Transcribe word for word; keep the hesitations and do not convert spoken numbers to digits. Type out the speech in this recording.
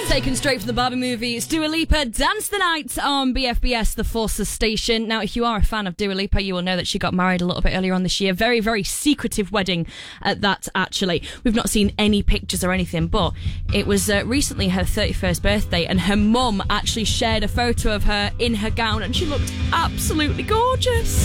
Taken straight from the Barbie movie, it's Dua Lipa, Dance the Night on B F B S, the Forces station. Now, if you are a fan of Dua Lipa, you will know that she got married a little bit earlier on this year. Very, very secretive wedding at that, actually. We've not seen any pictures or anything, but it was uh, recently her thirty-first birthday, and her mum actually shared a photo of her in her gown, and she looked absolutely gorgeous.